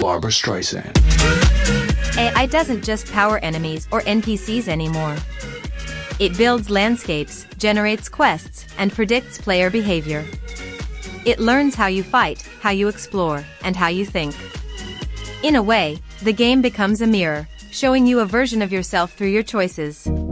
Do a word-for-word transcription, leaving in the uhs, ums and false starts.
Barbra Streisand. A I doesn't just power enemies or N P Cs anymore. It builds landscapes, generates quests, and predicts player behavior. It learns how you fight, how you explore, and how you think. In a way, the game becomes a mirror, showing you a version of yourself through your choices.